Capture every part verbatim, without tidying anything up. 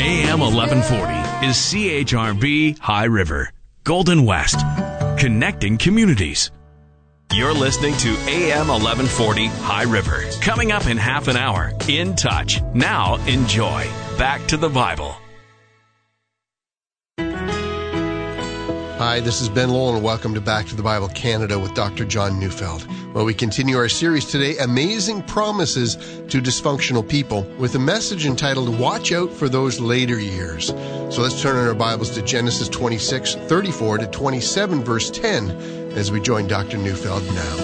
A M eleven forty is C H R B High River, Golden West, connecting communities. You're listening to A M eleven forty High River. Coming up in half an hour, In Touch. Now enjoy. Back to the Bible. Hi, this is Ben Lowell, and welcome to Back to the Bible Canada with Doctor John Neufeld, where we continue our series today, Amazing Promises to Dysfunctional People, with a message entitled, Watch Out for Those Later Years. So let's turn in our Bibles to Genesis twenty-six, thirty-four to twenty-seven, verse ten, as we join Doctor Neufeld now.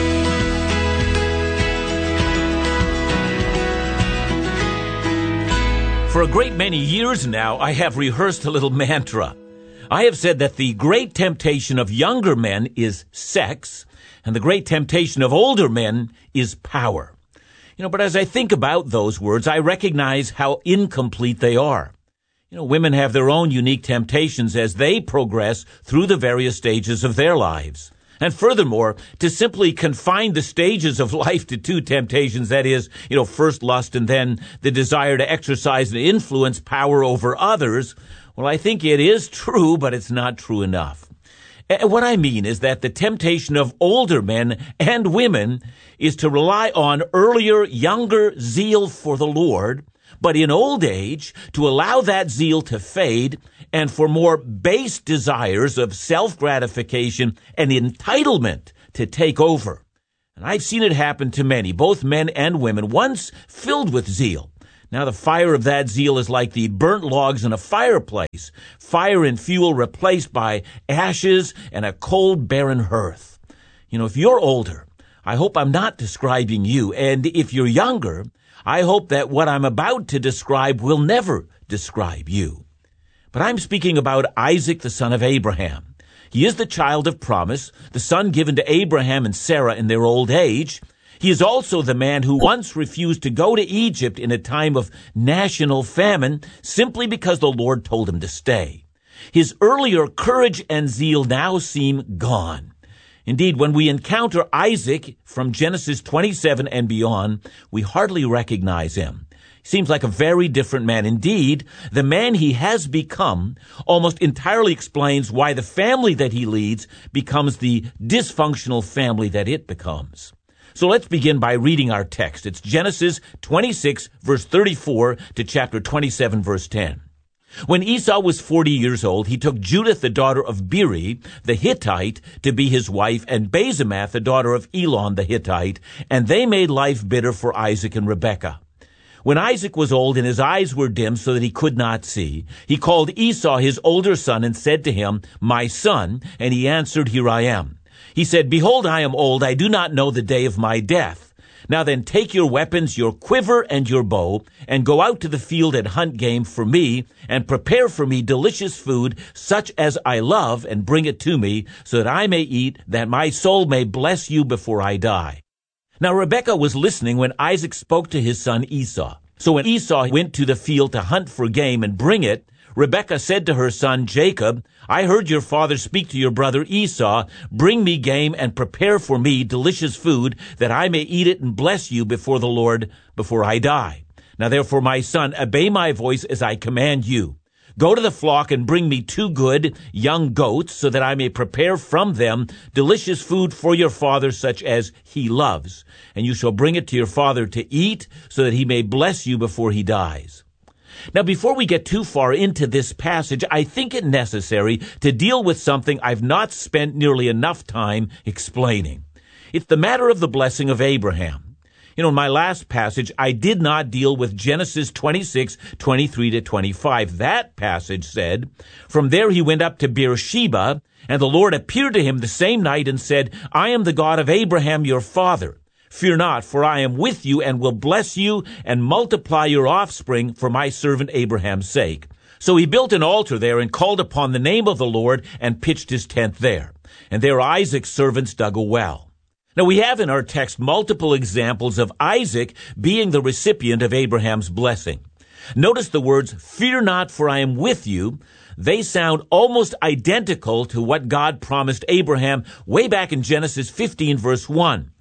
For a great many years now, I have rehearsed a little mantra. I have said that the great temptation of younger men is sex, and the great temptation of older men is power. You know, but as I think about those words, I recognize how incomplete they are. You know, women have their own unique temptations as they progress through the various stages of their lives. And furthermore, to simply confine the stages of life to two temptations, that is, you know, first lust and then the desire to exercise and influence power over others, well, I think it is true, but it's not true enough. And what I mean is that the temptation of older men and women is to rely on earlier, younger zeal for the Lord, but in old age, to allow that zeal to fade and for more base desires of self-gratification and entitlement to take over. And I've seen it happen to many, both men and women, once filled with zeal. Now the fire of that zeal is like the burnt logs in a fireplace, fire and fuel replaced by ashes and a cold, barren hearth. You know, if you're older, I hope I'm not describing you, and if you're younger, I hope that what I'm about to describe will never describe you. But I'm speaking about Isaac, the son of Abraham. He is the child of promise, the son given to Abraham and Sarah in their old age. He is also the man who once refused to go to Egypt in a time of national famine simply because the Lord told him to stay. His earlier courage and zeal now seem gone. Indeed, when we encounter Isaac from Genesis twenty-seven and beyond, we hardly recognize him. He seems like a very different man. Indeed, the man he has become almost entirely explains why the family that he leads becomes the dysfunctional family that it becomes. So let's begin by reading our text. It's Genesis twenty-six, verse thirty-four to chapter twenty-seven, verse ten. When Esau was forty years old, he took Judith, the daughter of Beeri, the Hittite, to be his wife, and Basemath, the daughter of Elon, the Hittite, and they made life bitter for Isaac and Rebekah. When Isaac was old and his eyes were dim so that he could not see, he called Esau his older son and said to him, "My son," and he answered, "Here I am." He said, "Behold, I am old, I do not know the day of my death. Now then, take your weapons, your quiver and your bow, and go out to the field and hunt game for me, and prepare for me delicious food, such as I love, and bring it to me, so that I may eat, that my soul may bless you before I die." Now Rebekah was listening when Isaac spoke to his son Esau. So when Esau went to the field to hunt for game and bring it, Rebekah said to her son Jacob, "I heard your father speak to your brother Esau, bring me game and prepare for me delicious food, that I may eat it and bless you before the Lord before I die. Now therefore, my son, obey my voice as I command you. Go to the flock and bring me two good young goats, so that I may prepare from them delicious food for your father, such as he loves. And you shall bring it to your father to eat, so that he may bless you before he dies." Now, before we get too far into this passage, I think it necessary to deal with something I've not spent nearly enough time explaining. It's the matter of the blessing of Abraham. You know, in my last passage, I did not deal with Genesis twenty-six, twenty-three to twenty-five. That passage said, "From there he went up to Beersheba, and the Lord appeared to him the same night and said, I am the God of Abraham your father. Fear not, for I am with you and will bless you and multiply your offspring for my servant Abraham's sake." So he built an altar there and called upon the name of the Lord and pitched his tent there. And there Isaac's servants dug a well. Now we have in our text multiple examples of Isaac being the recipient of Abraham's blessing. Notice the words, "Fear not, for I am with you." They sound almost identical to what God promised Abraham way back in Genesis fifteen, verse one.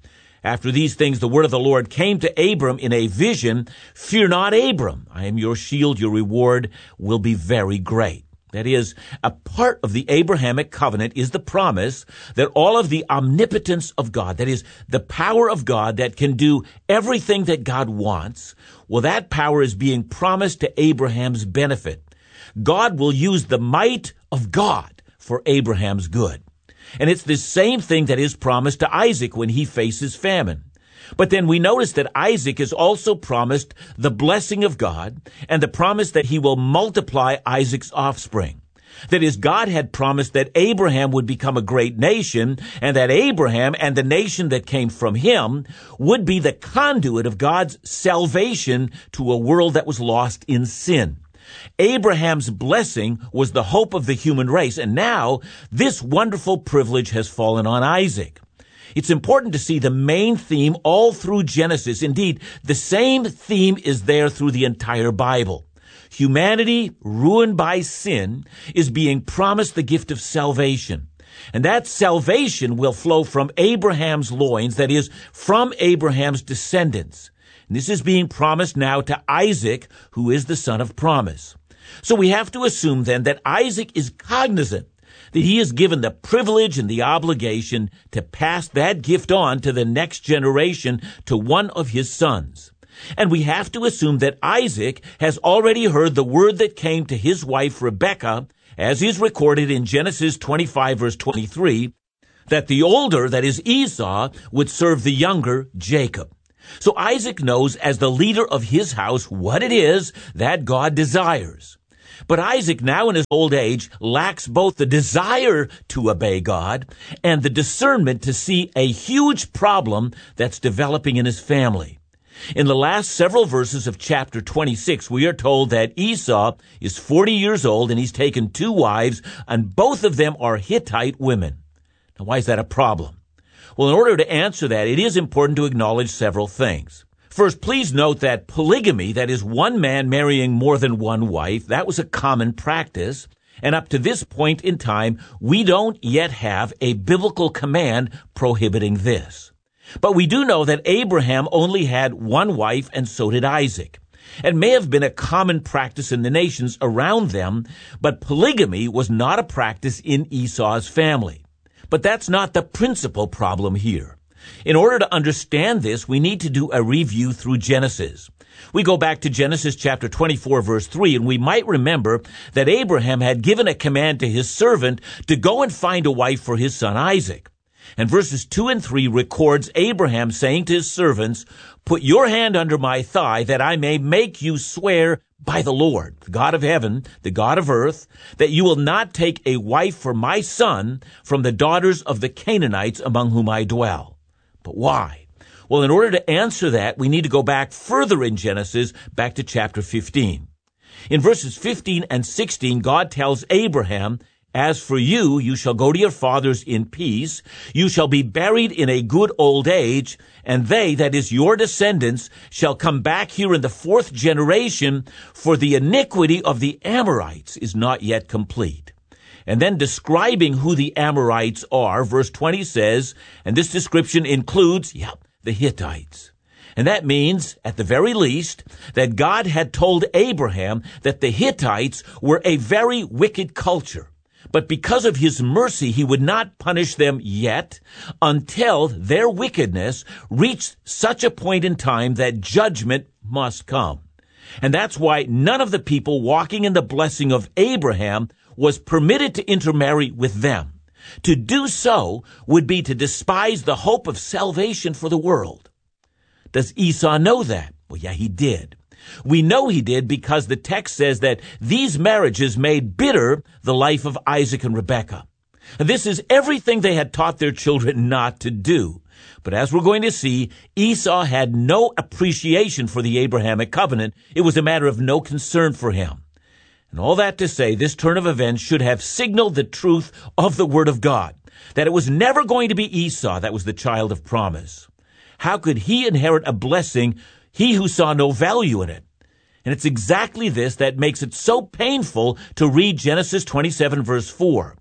After these things, the word of the Lord came to Abram in a vision. Fear not, Abram. I am your shield. Your reward will be very great. That is, a part of the Abrahamic covenant is the promise that all of the omnipotence of God, that is, the power of God that can do everything that God wants, well, that power is being promised to Abraham's benefit. God will use the might of God for Abraham's good. And it's this same thing that is promised to Isaac when he faces famine. But then we notice that Isaac is also promised the blessing of God and the promise that he will multiply Isaac's offspring. That is, God had promised that Abraham would become a great nation and that Abraham and the nation that came from him would be the conduit of God's salvation to a world that was lost in sin. Abraham's blessing was the hope of the human race, and now this wonderful privilege has fallen on Isaac. It's important to see the main theme all through Genesis. Indeed, the same theme is there through the entire Bible. Humanity, ruined by sin, is being promised the gift of salvation. And that salvation will flow from Abraham's loins, that is, from Abraham's descendants. And this is being promised now to Isaac, who is the son of promise. So we have to assume then that Isaac is cognizant that he is given the privilege and the obligation to pass that gift on to the next generation, to one of his sons. And we have to assume that Isaac has already heard the word that came to his wife Rebekah, as is recorded in Genesis twenty-five, verse twenty-three, that the older, that is Esau, would serve the younger, Jacob. So Isaac knows as the leader of his house what it is that God desires. But Isaac, now in his old age, lacks both the desire to obey God and the discernment to see a huge problem that's developing in his family. In the last several verses of chapter twenty-six, we are told that Esau is forty years old and he's taken two wives, and both of them are Hittite women. Now, why is that a problem? Well, in order to answer that, it is important to acknowledge several things. First, please note that polygamy, that is one man marrying more than one wife, that was a common practice. And up to this point in time, we don't yet have a biblical command prohibiting this. But we do know that Abraham only had one wife, and so did Isaac. It may have been a common practice in the nations around them, but polygamy was not a practice in Esau's family. But that's not the principal problem here. In order to understand this, we need to do a review through Genesis. We go back to Genesis chapter twenty-four, verse three, and we might remember that Abraham had given a command to his servant to go and find a wife for his son Isaac. And verses two and three records Abraham saying to his servants, "Put your hand under my thigh, that I may make you swear by the Lord, the God of heaven, the God of earth, that you will not take a wife for my son from the daughters of the Canaanites among whom I dwell." But why? Well, in order to answer that, we need to go back further in Genesis, back to chapter fifteen. In verses fifteen and sixteen, God tells Abraham, "As for you, you shall go to your fathers in peace. You shall be buried in a good old age, and they, that is your descendants, shall come back here in the fourth generation, for the iniquity of the Amorites is not yet complete." And then describing who the Amorites are, verse twenty says, and this description includes, yeah, the Hittites. And that means, at the very least, that God had told Abraham that the Hittites were a very wicked culture. But because of his mercy, he would not punish them yet until their wickedness reached such a point in time that judgment must come. And that's why none of the people walking in the blessing of Abraham was permitted to intermarry with them. To do so would be to despise the hope of salvation for the world. Does Esau know that? Well, yeah, he did. We know he did because the text says that these marriages made bitter the life of Isaac and Rebekah. And this is everything they had taught their children not to do. But as we're going to see, Esau had no appreciation for the Abrahamic covenant. It was a matter of no concern for him. And all that to say, this turn of events should have signaled the truth of the Word of God, that it was never going to be Esau that was the child of promise. How could he inherit a blessing, he who saw no value in it? And it's exactly this that makes it so painful to read Genesis twenty-seven, verse four.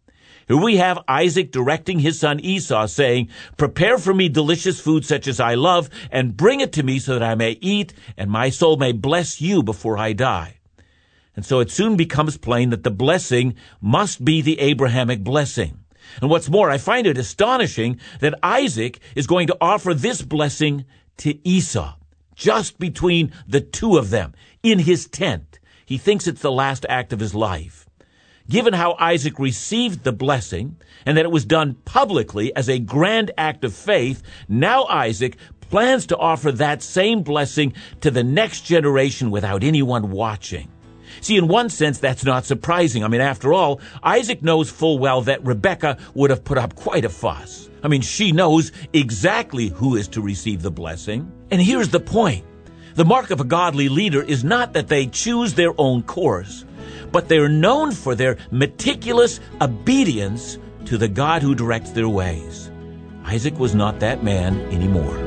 Here we have Isaac directing his son Esau, saying, "Prepare for me delicious food such as I love, and bring it to me so that I may eat, and my soul may bless you before I die." And so it soon becomes plain that the blessing must be the Abrahamic blessing. And what's more, I find it astonishing that Isaac is going to offer this blessing to Esau, just between the two of them, in his tent. He thinks it's the last act of his life. Given how Isaac received the blessing, and that it was done publicly as a grand act of faith, now Isaac plans to offer that same blessing to the next generation without anyone watching. See, in one sense, that's not surprising. I mean, after all, Isaac knows full well that Rebekah would have put up quite a fuss. I mean, she knows exactly who is to receive the blessing. And here's the point. The mark of a godly leader is not that they choose their own course, but they're known for their meticulous obedience to the God who directs their ways. Isaac was not that man anymore.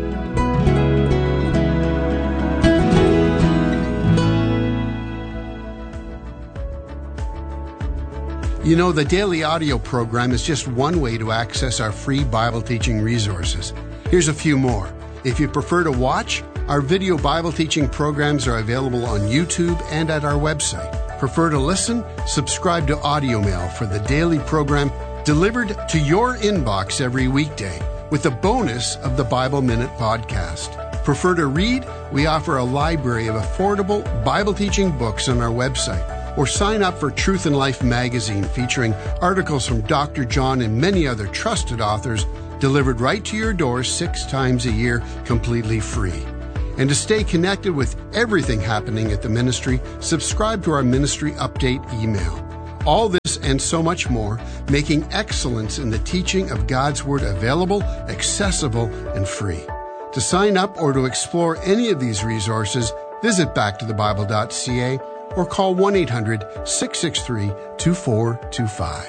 You know, the daily audio program is just one way to access our free Bible teaching resources. Here's a few more. If you prefer to watch, our video Bible teaching programs are available on YouTube and at our website. Prefer to listen? Subscribe to Audio Mail for the daily program delivered to your inbox every weekday with a bonus of the Bible Minute podcast. Prefer to read? We offer a library of affordable Bible teaching books on our website. Or sign up for Truth and Life magazine featuring articles from Doctor John and many other trusted authors delivered right to your door six times a year completely free. And to stay connected with everything happening at the ministry, subscribe to our ministry update email. All this and so much more, making excellence in the teaching of God's Word available, accessible, and free. To sign up or to explore any of these resources, visit back to the bible dot c a or call one eight hundred, six six three, two four two five.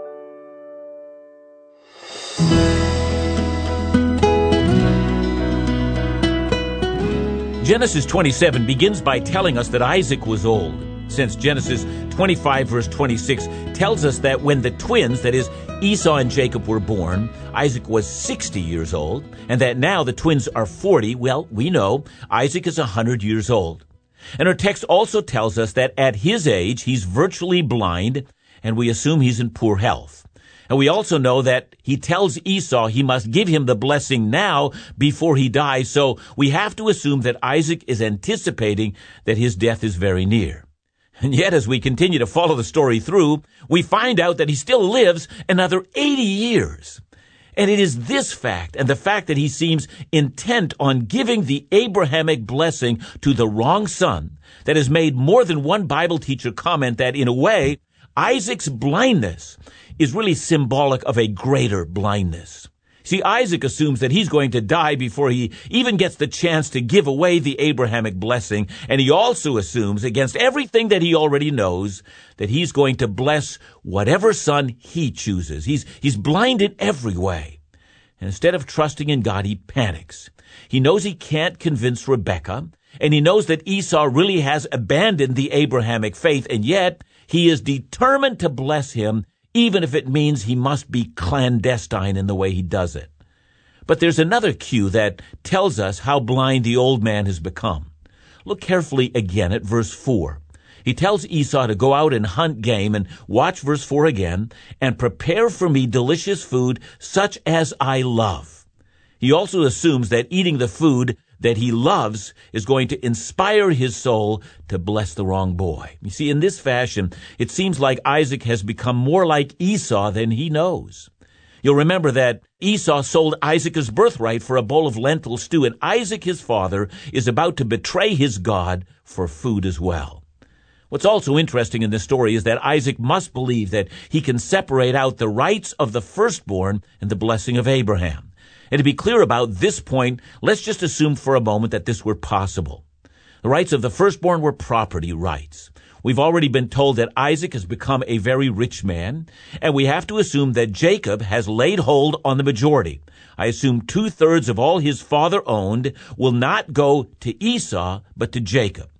Genesis twenty-seven begins by telling us that Isaac was old, since Genesis twenty-five verse twenty-six tells us that when the twins, that is, Esau and Jacob, were born, Isaac was sixty years old, and that now the twins are forty. Well, we know Isaac is one hundred years old. And our text also tells us that at his age, he's virtually blind, and we assume he's in poor health. And we also know that he tells Esau he must give him the blessing now before he dies, so we have to assume that Isaac is anticipating that his death is very near. And yet, as we continue to follow the story through, we find out that he still lives another eighty years. And it is this fact, and the fact that he seems intent on giving the Abrahamic blessing to the wrong son, that has made more than one Bible teacher comment that, in a way, Isaac's blindness is really symbolic of a greater blindness. See, Isaac assumes that he's going to die before he even gets the chance to give away the Abrahamic blessing, and he also assumes, against everything that he already knows, that he's going to bless whatever son he chooses. He's, he's blinded every way. And instead of trusting in God, he panics. He knows he can't convince Rebekah, and he knows that Esau really has abandoned the Abrahamic faith, and yet he is determined to bless him, even if it means he must be clandestine in the way he does it. But there's another cue that tells us how blind the old man has become. Look carefully again at verse four. He tells Esau to go out and hunt game, and watch verse four again, and prepare for me delicious food such as I love. He also assumes that eating the food that he loves is going to inspire his soul to bless the wrong boy. You see, in this fashion, it seems like Isaac has become more like Esau than he knows. You'll remember that Esau sold Isaac his birthright for a bowl of lentil stew, and Isaac, his father, is about to betray his God for food as well. What's also interesting in this story is that Isaac must believe that he can separate out the rights of the firstborn and the blessing of Abraham. And to be clear about this point, let's just assume for a moment that this were possible. The rights of the firstborn were property rights. We've already been told that Isaac has become a very rich man, and we have to assume that Jacob has laid hold on the majority. I assume two-thirds of all his father owned will not go to Esau, but to Jacob.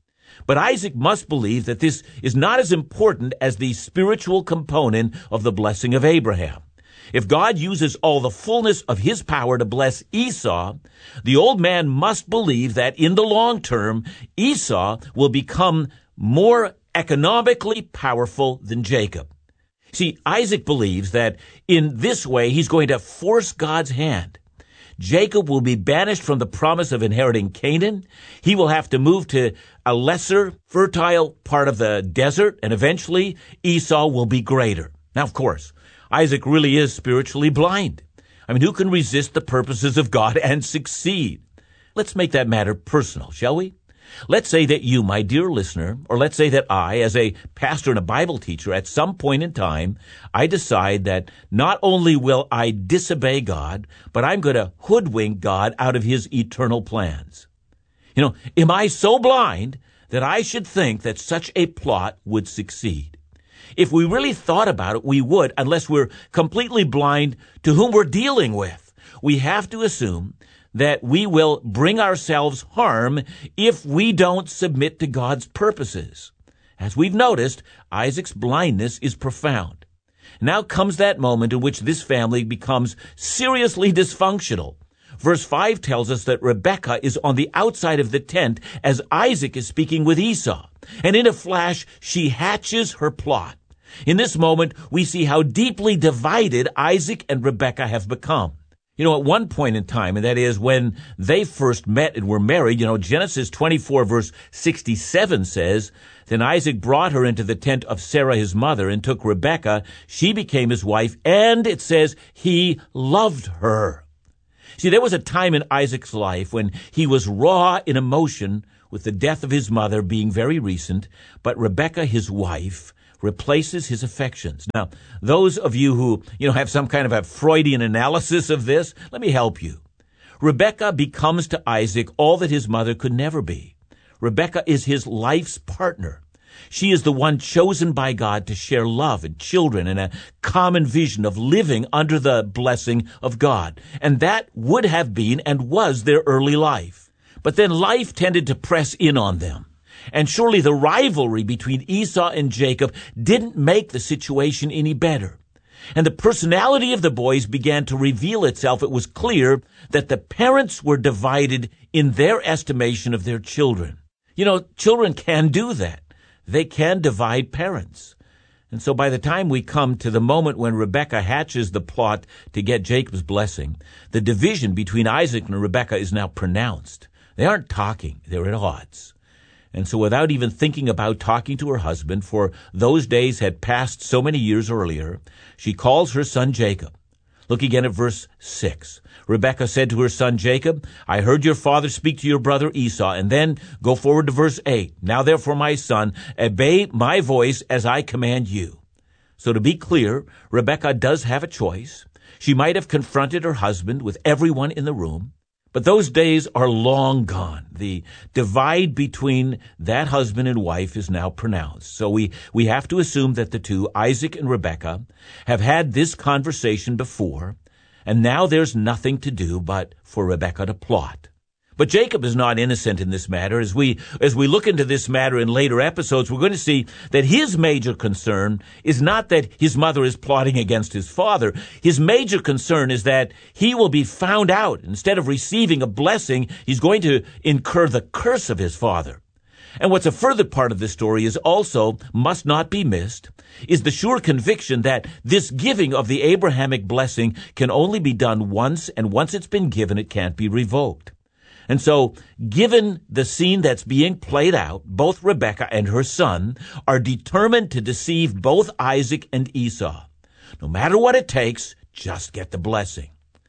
But Isaac must believe that this is not as important as the spiritual component of the blessing of Abraham. If God uses all the fullness of his power to bless Esau, the old man must believe that in the long term, Esau will become more economically powerful than Jacob. See, Isaac believes that in this way he's going to force God's hand. Jacob will be banished from the promise of inheriting Canaan. He will have to move to a lesser, fertile part of the desert, and eventually Esau will be greater. Now, of course, Isaac really is spiritually blind. I mean, who can resist the purposes of God and succeed? Let's make that matter personal, shall we? Let's say that you, my dear listener, or let's say that I, as a pastor and a Bible teacher, at some point in time, I decide that not only will I disobey God, but I'm going to hoodwink God out of his eternal plans. You know, am I so blind that I should think that such a plot would succeed? If we really thought about it, we would, unless we're completely blind to whom we're dealing with. We have to assume that we will bring ourselves harm if we don't submit to God's purposes. As we've noticed, Isaac's blindness is profound. Now comes that moment in which this family becomes seriously dysfunctional. Verse five tells us that Rebekah is on the outside of the tent as Isaac is speaking with Esau, and in a flash she hatches her plot. In this moment, we see how deeply divided Isaac and Rebekah have become. You know, at one point in time, and that is when they first met and were married, you know, Genesis twenty-four verse sixty-seven says, "Then Isaac brought her into the tent of Sarah his mother and took Rebekah. She became his wife, and it says he loved her." See, there was a time in Isaac's life when he was raw in emotion with the death of his mother being very recent, but Rebekah, his wife, replaces his affections. Now, those of you who, you know, have some kind of a Freudian analysis of this, let me help you. Rebekah becomes to Isaac all that his mother could never be. Rebekah is his life's partner. She is the one chosen by God to share love and children and a common vision of living under the blessing of God. And that would have been and was their early life. But then life tended to press in on them. And surely the rivalry between Esau and Jacob didn't make the situation any better. And the personality of the boys began to reveal itself. It was clear that the parents were divided in their estimation of their children. You know, children can do that. They can divide parents. And so by the time we come to the moment when Rebekah hatches the plot to get Jacob's blessing, the division between Isaac and Rebekah is now pronounced. They aren't talking. They're at odds. And so without even thinking about talking to her husband, for those days had passed so many years earlier, she calls her son Jacob. Look again at verse six. Rebekah said to her son Jacob, "I heard your father speak to your brother Esau." And then go forward to verse eight. "Now therefore, my son, obey my voice as I command you." So to be clear, Rebekah does have a choice. She might have confronted her husband with everyone in the room. But those days are long gone. The divide between that husband and wife is now pronounced. So we, we have to assume that the two, Isaac and Rebekah, have had this conversation before, and now there's nothing to do but for Rebekah to plot. But Jacob is not innocent in this matter. As we, as we look into this matter in later episodes, we're going to see that his major concern is not that his mother is plotting against his father. His major concern is that he will be found out. Instead of receiving a blessing, he's going to incur the curse of his father. And what's a further part of this story is also, must not be missed, is the sure conviction that this giving of the Abrahamic blessing can only be done once, and once it's been given, it can't be revoked. And so, given the scene that's being played out, both Rebekah and her son are determined to deceive both Isaac and Esau. No matter what it takes, just get the blessing.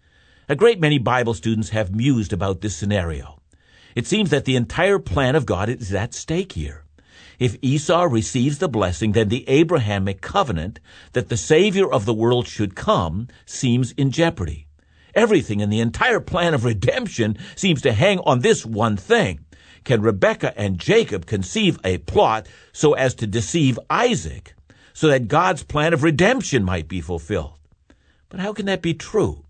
A great many Bible students have mused about this scenario. It seems that the entire plan of God is at stake here. If Esau receives the blessing, then the Abrahamic covenant that the Savior of the world should come seems in jeopardy. Everything in the entire plan of redemption seems to hang on this one thing. Can Rebekah and Jacob conceive a plot so as to deceive Isaac so that God's plan of redemption might be fulfilled? But how can that be true?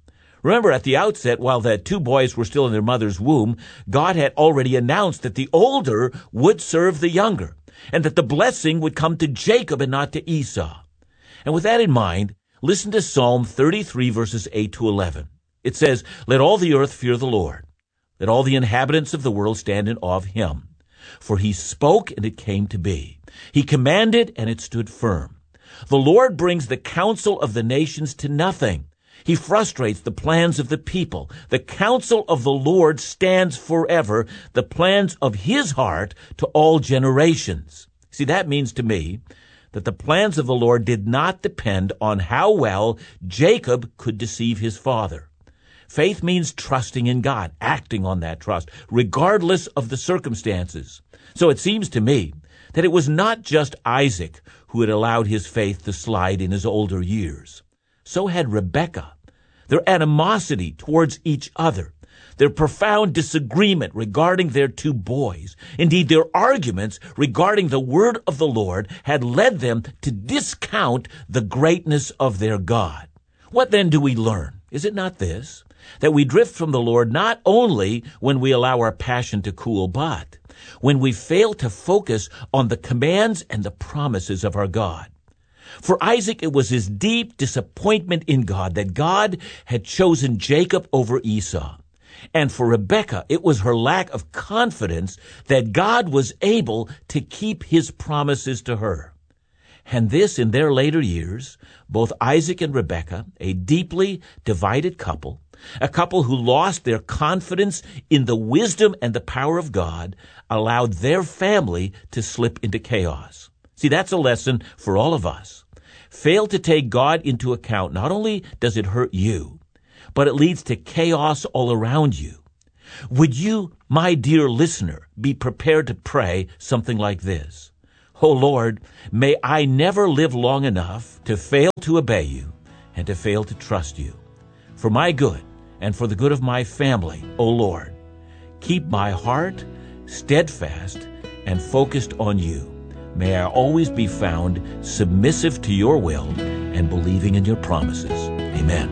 Remember, at the outset, while the two boys were still in their mother's womb, God had already announced that the older would serve the younger, and that the blessing would come to Jacob and not to Esau. And with that in mind, listen to Psalm thirty-three, verses eight to eleven. It says, "Let all the earth fear the Lord. Let all the inhabitants of the world stand in awe of him. For he spoke, and it came to be. He commanded, and it stood firm. The Lord brings the counsel of the nations to nothing. He frustrates the plans of the people. The counsel of the Lord stands forever, the plans of his heart to all generations." See, that means to me that the plans of the Lord did not depend on how well Jacob could deceive his father. Faith means trusting in God, acting on that trust, regardless of the circumstances. So it seems to me that it was not just Isaac who had allowed his faith to slide in his older years. So had Rebekah. Their animosity towards each other, their profound disagreement regarding their two boys, indeed their arguments regarding the word of the Lord had led them to discount the greatness of their God. What then do we learn? Is it not this? That we drift from the Lord not only when we allow our passion to cool, but when we fail to focus on the commands and the promises of our God. For Isaac, it was his deep disappointment in God that God had chosen Jacob over Esau. And for Rebekah, it was her lack of confidence that God was able to keep his promises to her. And this, in their later years, both Isaac and Rebekah, a deeply divided couple, a couple who lost their confidence in the wisdom and the power of God, allowed their family to slip into chaos. See, that's a lesson for all of us. Fail to take God into account. Not only does it hurt you, but it leads to chaos all around you. Would you, my dear listener, be prepared to pray something like this? "Oh Lord, may I never live long enough to fail to obey you and to fail to trust you. For my good and for the good of my family, O Lord, keep my heart steadfast and focused on you. May I always be found submissive to your will and believing in your promises. Amen."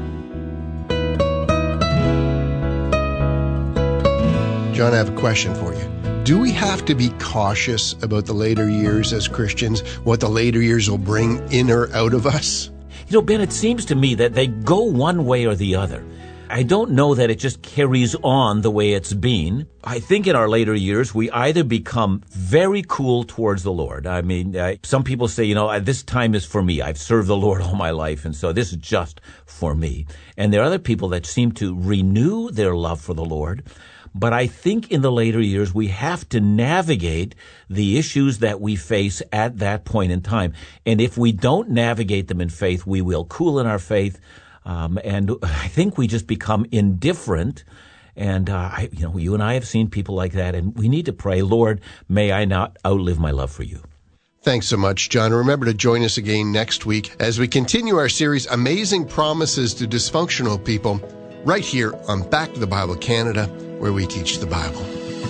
John, I have a question for you. Do we have to be cautious about the later years as Christians, what the later years will bring in or out of us? You know, Ben, it seems to me that they go one way or the other. I don't know that it just carries on the way it's been. I think in our later years, we either become very cool towards the Lord. I mean, uh, some people say, you know, this time is for me. I've served the Lord all my life, and so this is just for me. And there are other people that seem to renew their love for the Lord. But I think in the later years, we have to navigate the issues that we face at that point in time. And if we don't navigate them in faith, we will cool in our faith. Um, and I think we just become indifferent. And, uh, I, you know, you and I have seen people like that. And we need to pray, Lord, may I not outlive my love for you. Thanks so much, John. Remember to join us again next week as we continue our series, Amazing Promises to Dysfunctional People, right here on Back to the Bible Canada, where we teach the Bible.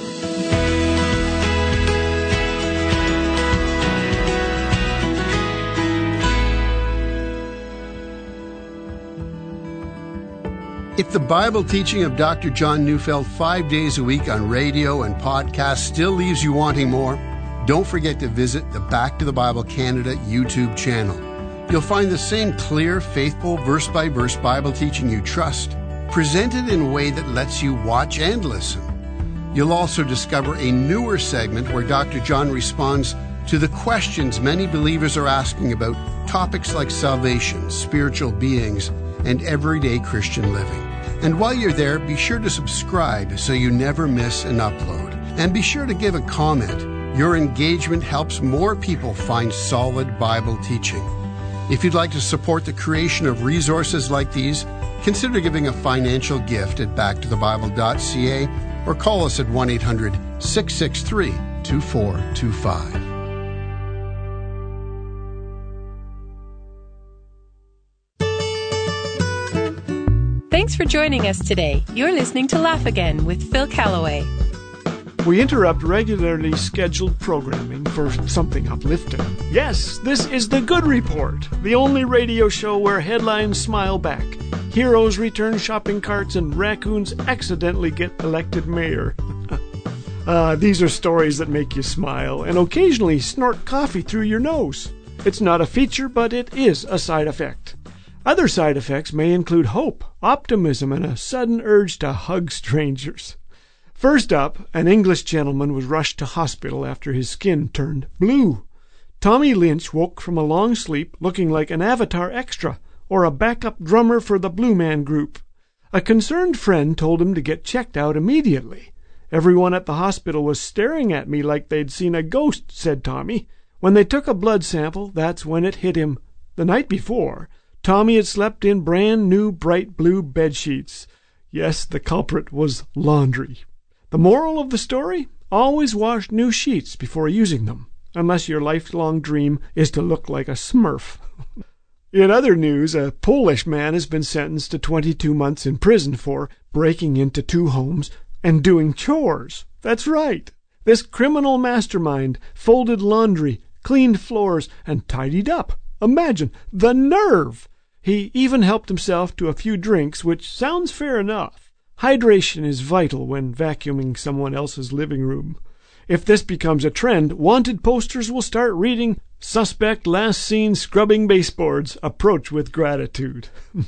If the Bible teaching of Doctor John Neufeld five days a week on radio and podcast still leaves you wanting more, don't forget to visit the Back to the Bible Canada YouTube channel. You'll find the same clear, faithful, verse-by-verse Bible teaching you trust, presented in a way that lets you watch and listen. You'll also discover a newer segment where Doctor John responds to the questions many believers are asking about topics like salvation, spiritual beings, and everyday Christian living. And while you're there, be sure to subscribe so you never miss an upload. And be sure to give a comment. Your engagement helps more people find solid Bible teaching. If you'd like to support the creation of resources like these, consider giving a financial gift at back to the bible dot c a or call us at one eight hundred, six six three, two four two five. Thanks for joining us today. You're listening to Laugh Again with Phil Callaway. We interrupt regularly scheduled programming for something uplifting. Yes, this is The Good Report, the only radio show where headlines smile back, heroes return shopping carts, and raccoons accidentally get elected mayor. uh, these are stories that make you smile and occasionally snort coffee through your nose. It's not a feature, but it is a side effect. Other side effects may include hope, optimism, and a sudden urge to hug strangers. First up, an English gentleman was rushed to hospital after his skin turned blue. Tommy Lynch woke from a long sleep looking like an Avatar extra or a backup drummer for the Blue Man Group. A concerned friend told him to get checked out immediately. Everyone at the hospital was staring at me like they'd seen a ghost, said Tommy. When they took a blood sample, that's when it hit him. The night before, Tommy had slept in brand new bright blue bed sheets. Yes, the culprit was laundry. The moral of the story? Always wash new sheets before using them, unless your lifelong dream is to look like a Smurf. In other news, a Polish man has been sentenced to twenty-two months in prison for breaking into two homes and doing chores. That's right. This criminal mastermind folded laundry, cleaned floors, and tidied up. Imagine the nerve! He even helped himself to a few drinks, which sounds fair enough. Hydration is vital when vacuuming someone else's living room. If this becomes a trend, wanted posters will start reading, "Suspect last seen scrubbing baseboards. Approach with gratitude."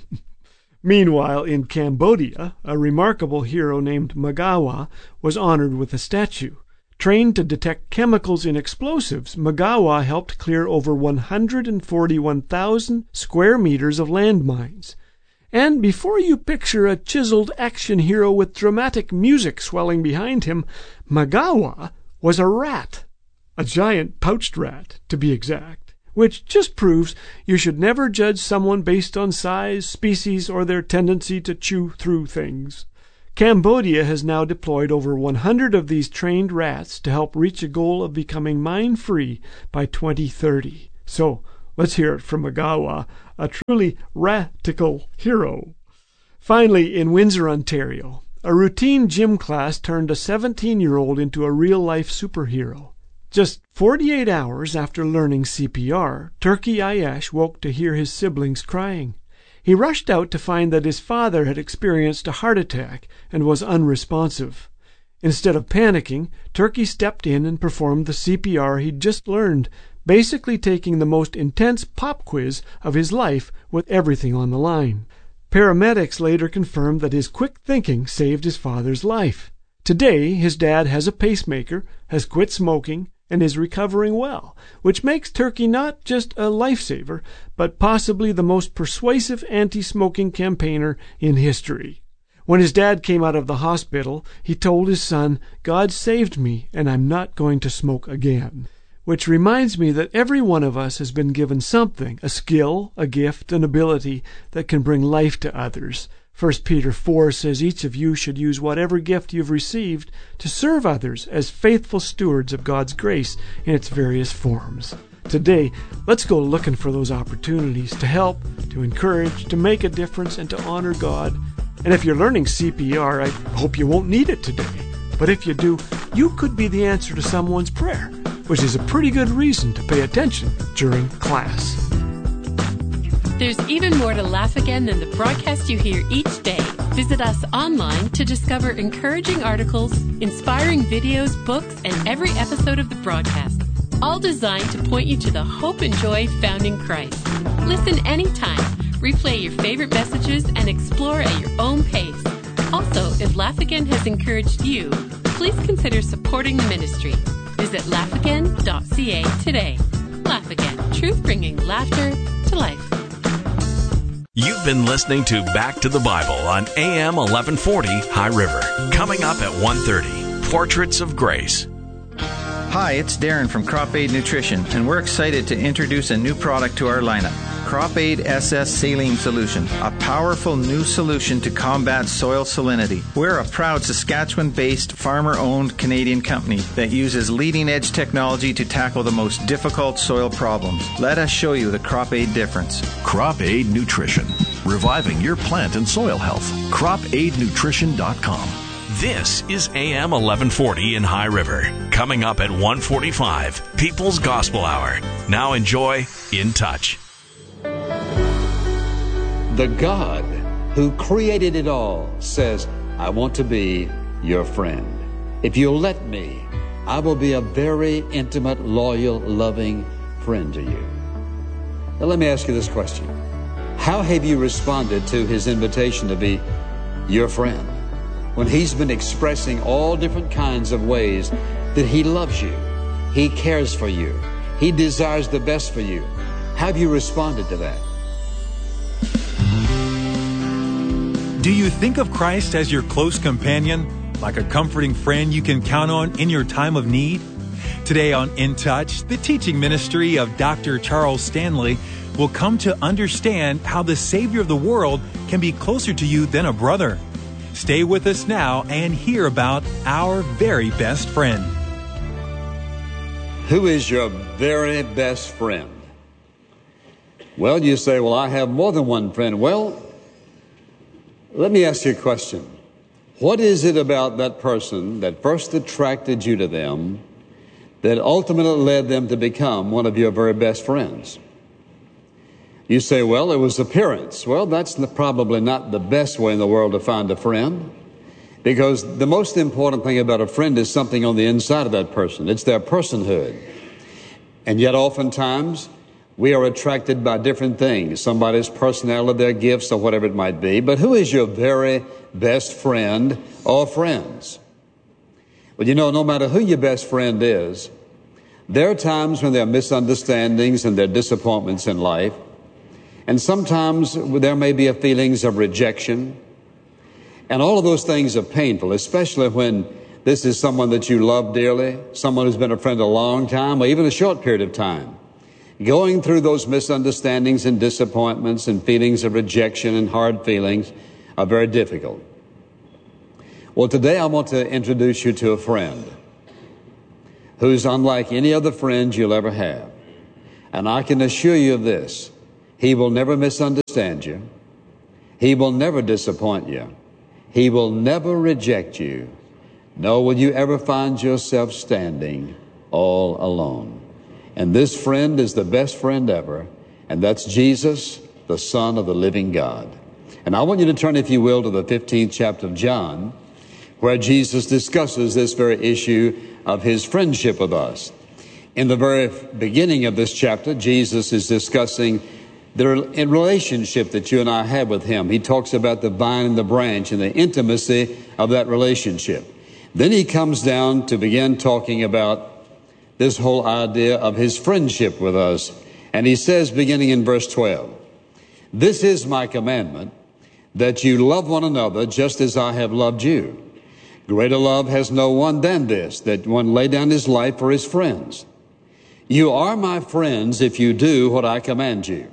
Meanwhile, in Cambodia, a remarkable hero named Magawa was honored with a statue. Trained to detect chemicals in explosives, Magawa helped clear over one hundred forty-one thousand square meters of landmines. And before you picture a chiseled action hero with dramatic music swelling behind him, Magawa was a rat. A giant pouched rat, to be exact. Which just proves you should never judge someone based on size, species, or their tendency to chew through things. Cambodia has now deployed over one hundred of these trained rats to help reach a goal of becoming mine-free by twenty thirty. So, let's hear it from Magawa, a truly ratical hero. Finally, in Windsor, Ontario, a routine gym class turned a seventeen-year-old into a real-life superhero. Just forty-eight hours after learning C P R, Turkey Ayash woke to hear his siblings crying. He rushed out to find that his father had experienced a heart attack and was unresponsive. Instead of panicking, Turkey stepped in and performed the C P R he'd just learned, basically taking the most intense pop quiz of his life with everything on the line. Paramedics later confirmed that his quick thinking saved his father's life. Today, his dad has a pacemaker, has quit smoking, and is recovering well, which makes Turkey not just a lifesaver, but possibly the most persuasive anti-smoking campaigner in history. When his dad came out of the hospital, he told his son, "God saved me, and I'm not going to smoke again." Which reminds me that every one of us has been given something, a skill, a gift, an ability that can bring life to others. First Peter four says each of you should use whatever gift you've received to serve others as faithful stewards of God's grace in its various forms. Today, let's go looking for those opportunities to help, to encourage, to make a difference, and to honor God. And if you're learning C P R, I hope you won't need it today. But if you do, you could be the answer to someone's prayer, which is a pretty good reason to pay attention during class. There's even more to Laugh Again than the broadcast you hear each day. Visit us online to discover encouraging articles, inspiring videos, books, and every episode of the broadcast, all designed to point you to the hope and joy found in Christ. Listen anytime, replay your favorite messages, and explore at your own pace. Also, if Laugh Again has encouraged you, please consider supporting the ministry. Visit laugh again dot c a today. Laugh Again, truth bringing laughter to life. You've been listening to Back to the Bible on A M eleven forty High River. Coming up at one thirty, Portraits of Grace. Hi, it's Darren from Crop Aid Nutrition, and we're excited to introduce a new product to our lineup. Crop Aid S S Saline Solution, a powerful new solution to combat soil salinity. We're a proud Saskatchewan-based, farmer-owned Canadian company that uses leading-edge technology to tackle the most difficult soil problems. Let us show you the Crop Aid difference. Crop Aid Nutrition, reviving your plant and soil health. crop aid nutrition dot com. This is A M eleven forty in High River. Coming up at one forty-five, People's Gospel Hour. Now enjoy In Touch. The God who created it all says, I want to be your friend. If you'll let me, I will be a very intimate, loyal, loving friend to you. Now let me ask you this question. How have you responded to his invitation to be your friend when he's been expressing all different kinds of ways that he loves you, he cares for you, he desires the best for you? How have you responded to that? Do you think of Christ as your close companion, like a comforting friend you can count on in your time of need? Today on In Touch, the teaching ministry of Doctor Charles Stanley will come to understand how the Savior of the world can be closer to you than a brother. Stay with us now and hear about our very best friend. Who is your very best friend? Well, you say, well, I have more than one friend. Well, let me ask you a question. What is it about that person that first attracted you to them that ultimately led them to become one of your very best friends? You say, well, it was appearance. Well, that's probably not the best way in the world to find a friend, because the most important thing about a friend is something on the inside of that person. It's their personhood. And yet oftentimes we are attracted by different things, somebody's personality, their gifts, or whatever it might be. But who is your very best friend or friends? Well, you know, no matter who your best friend is, there are times when there are misunderstandings and there are disappointments in life. And sometimes there may be a feelings of rejection. And all of those things are painful, especially when this is someone that you love dearly, someone who's been a friend a long time or even a short period of time. Going through those misunderstandings and disappointments and feelings of rejection and hard feelings are very difficult. Well, today I want to introduce you to a friend who's unlike any other friend you'll ever have. And I can assure you of this. He will never misunderstand you. He will never disappoint you. He will never reject you. Nor will you ever find yourself standing all alone. And this friend is the best friend ever, and that's Jesus, the Son of the living God. And I want you to turn, if you will, to the fifteenth chapter of John, where Jesus discusses this very issue of his friendship with us. In the very beginning of this chapter, Jesus is discussing the relationship that you and I have with him. He talks about the vine and the branch and the intimacy of that relationship. Then he comes down to begin talking about this whole idea of his friendship with us. And he says, beginning in verse twelve, "This is my commandment, that you love one another just as I have loved you. Greater love has no one than this, that one lay down his life for his friends. You are my friends if you do what I command you.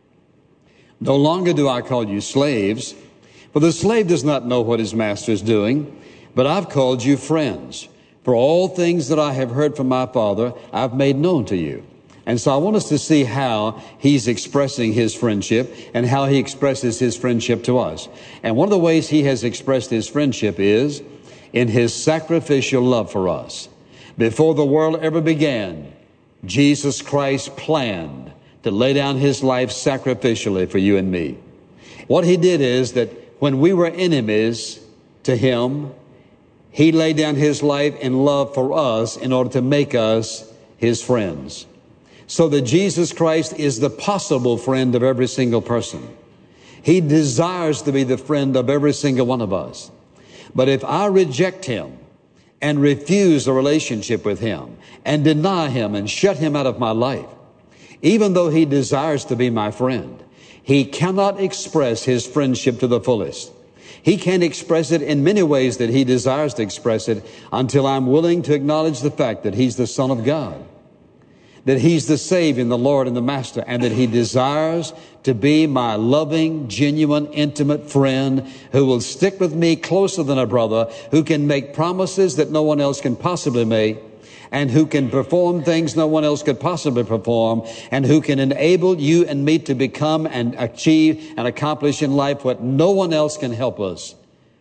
No longer do I call you slaves, for the slave does not know what his master is doing, but I've called you friends. For all things that I have heard from my Father, I've made known to you." And so I want us to see how he's expressing his friendship and how he expresses his friendship to us. And one of the ways he has expressed his friendship is in his sacrificial love for us. Before the world ever began, Jesus Christ planned to lay down his life sacrificially for you and me. What he did is that when we were enemies to him, he laid down his life in love for us in order to make us his friends. So that Jesus Christ is the possible friend of every single person. He desires to be the friend of every single one of us. But if I reject him and refuse a relationship with him and deny him and shut him out of my life, even though he desires to be my friend, he cannot express his friendship to the fullest. He can't express it in many ways that he desires to express it until I'm willing to acknowledge the fact that he's the Son of God, that he's the Savior and the Lord and the Master, and that he desires to be my loving, genuine, intimate friend who will stick with me closer than a brother, who can make promises that no one else can possibly make, and who can perform things no one else could possibly perform, and who can enable you and me to become and achieve and accomplish in life what no one else can help us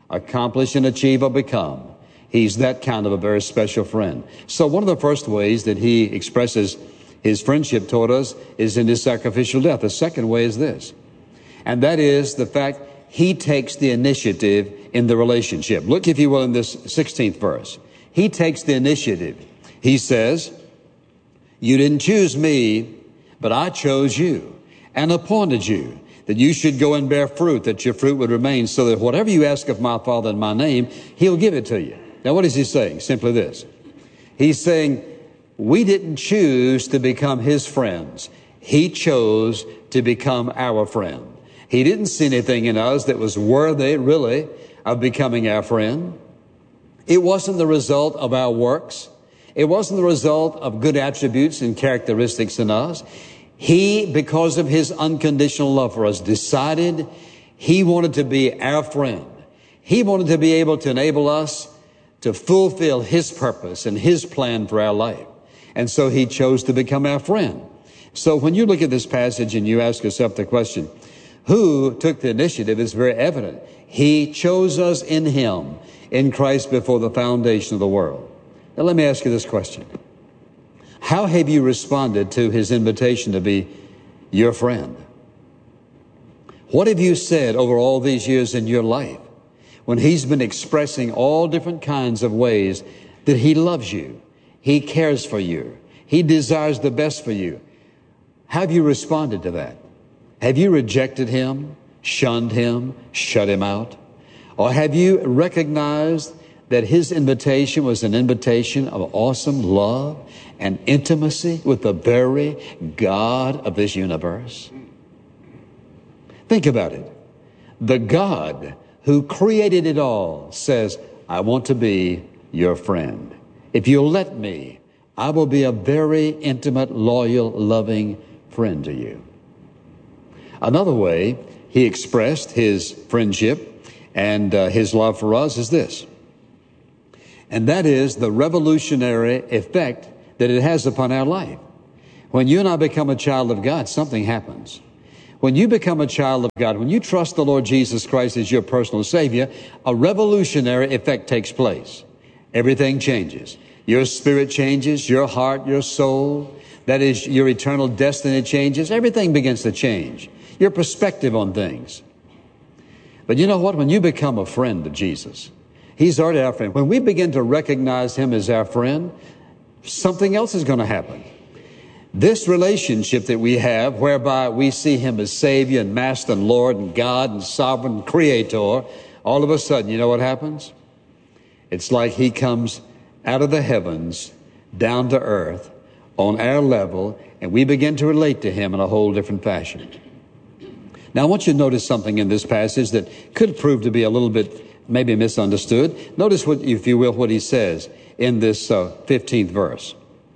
accomplish and achieve or become. He's that kind of a very special friend. So one of the first ways that he expresses his friendship toward us is in his sacrificial death. The second way is this, and that is the fact he takes the initiative in the relationship. Look, if you will, in this sixteenth verse. He takes the initiative. He says, you didn't choose me, but I chose you and appointed you, that you should go and bear fruit, that your fruit would remain, so that whatever you ask of my Father in my name, he'll give it to you. Now, what is he saying? Simply this. He's saying, we didn't choose to become his friends. He chose to become our friend. He didn't see anything in us that was worthy, really, of becoming our friend. It wasn't the result of our works. It wasn't the result of good attributes and characteristics in us. He, because of his unconditional love for us, decided he wanted to be our friend. He wanted to be able to enable us to fulfill his purpose and his plan for our life. And so he chose to become our friend. So when you look at this passage and you ask yourself the question, who took the initiative, is very evident. He chose us in him, in Christ, before the foundation of the world. Now let me ask you this question. How have you responded to his invitation to be your friend? What have you said over all these years in your life when he's been expressing all different kinds of ways that he loves you, he cares for you, he desires the best for you? How have you responded to that? Have you rejected him, shunned him, shut him out? Or have you recognized that his invitation was an invitation of awesome love and intimacy with the very God of this universe? Think about it. The God who created it all says, I want to be your friend. If you'll let me, I will be a very intimate, loyal, loving friend to you. Another way he expressed his friendship and uh, his love for us is this. And that is the revolutionary effect that it has upon our life. When you and I become a child of God, something happens. When you become a child of God, when you trust the Lord Jesus Christ as your personal Savior, a revolutionary effect takes place. Everything changes. Your spirit changes, your heart, your soul, that is, your eternal destiny changes. Everything begins to change. Your perspective on things. But you know what? When you become a friend of Jesus, he's already our friend. When we begin to recognize him as our friend, something else is going to happen. This relationship that we have, whereby we see him as Savior and Master and Lord and God and Sovereign Creator, all of a sudden, you know what happens? It's like he comes out of the heavens, down to earth, on our level, and we begin to relate to him in a whole different fashion. Now, I want you to notice something in this passage that could prove to be a little bit maybe misunderstood. Notice, what, if you will, what he says in this uh, fifteenth verse.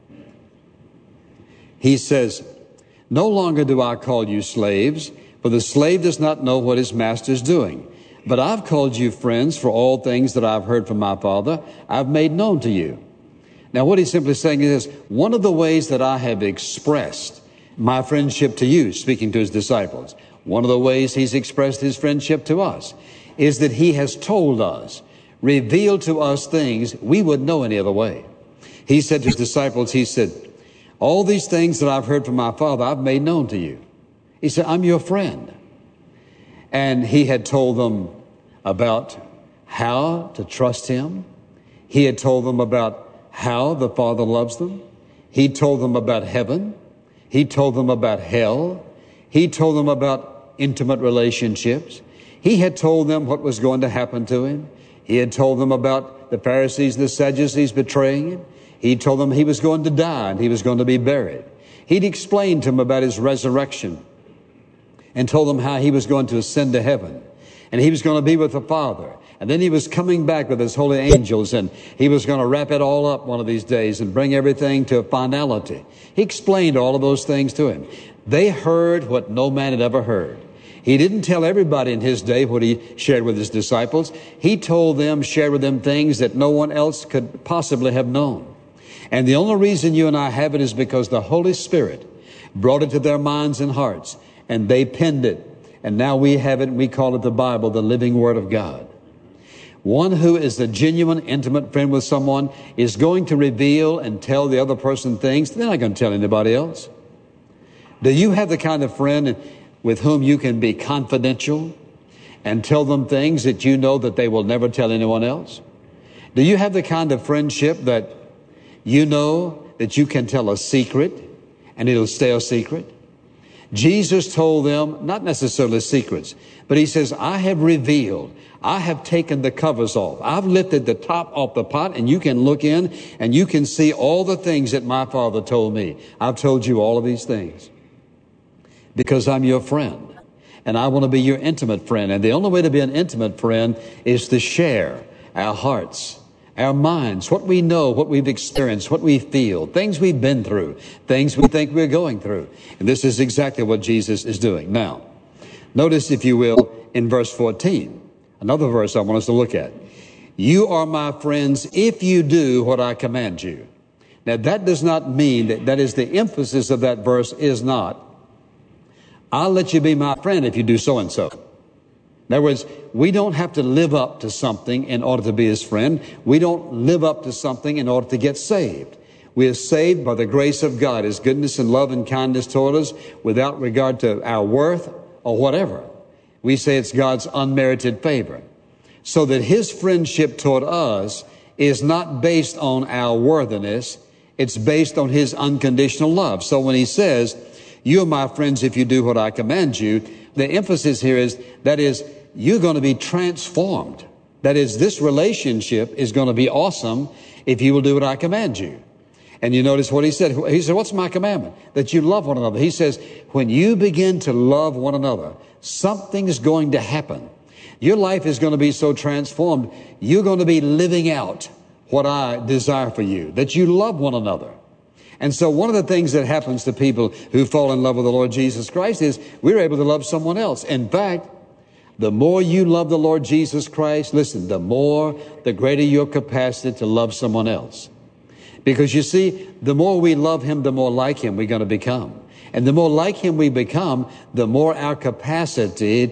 He says, no longer do I call you slaves, for the slave does not know what his master is doing. But I've called you friends, for all things that I've heard from my Father, I've made known to you. Now, what he's simply saying is, one of the ways that I have expressed my friendship to you, speaking to his disciples, one of the ways he's expressed his friendship to us is that he has told us, revealed to us things we wouldn't know any other way. He said to his disciples, he said, all these things that I've heard from my Father, I've made known to you. He said, I'm your friend. And he had told them about how to trust him. He had told them about how the Father loves them. He told them about heaven. He told them about hell. He told them about intimate relationships. He had told them what was going to happen to him. He had told them about the Pharisees and the Sadducees betraying him. He told them he was going to die and he was going to be buried. He'd explained to them about his resurrection and told them how he was going to ascend to heaven and he was going to be with the Father. And then he was coming back with his holy angels and he was going to wrap it all up one of these days and bring everything to a finality. He explained all of those things to him. They heard what no man had ever heard. He didn't tell everybody in his day what he shared with his disciples. He told them, shared with them things that no one else could possibly have known. And the only reason you and I have it is because the Holy Spirit brought it to their minds and hearts, and they penned it. And now we have it, and we call it the Bible, the living Word of God. One who is a genuine, intimate friend with someone is going to reveal and tell the other person things they're not going to tell anybody else. Do you have the kind of friend with whom you can be confidential and tell them things that you know that they will never tell anyone else? Do you have the kind of friendship that you know that you can tell a secret and it'll stay a secret? Jesus told them, not necessarily secrets, but he says, I have revealed, I have taken the covers off. I've lifted the top off the pot, and you can look in and you can see all the things that my Father told me. I've told you all of these things because I'm your friend, and I want to be your intimate friend. And the only way to be an intimate friend is to share our hearts, our minds, what we know, what we've experienced, what we feel, things we've been through, things we think we're going through. And this is exactly what Jesus is doing. Now, notice, if you will, in verse fourteen, another verse I want us to look at. You are my friends if you do what I command you. Now, that does not mean that, that is the emphasis of that verse is not, I'll let you be my friend if you do so and so. In other words, we don't have to live up to something in order to be his friend. We don't live up to something in order to get saved. We are saved by the grace of God, his goodness and love and kindness toward us, without regard to our worth or whatever. We say it's God's unmerited favor. So that his friendship toward us is not based on our worthiness. It's based on his unconditional love. So when he says, you are my friends if you do what I command you, the emphasis here is, that is, you're going to be transformed. That is, this relationship is going to be awesome if you will do what I command you. And you notice what he said. He said, what's my commandment? That you love one another. He says, when you begin to love one another, something is going to happen. Your life is going to be so transformed. You're going to be living out what I desire for you, that you love one another. And so one of the things that happens to people who fall in love with the Lord Jesus Christ is we're able to love someone else. In fact, the more you love the Lord Jesus Christ, listen, the more, the greater your capacity to love someone else. Because you see, the more we love him, the more like him we're going to become. And the more like him we become, the more our capacity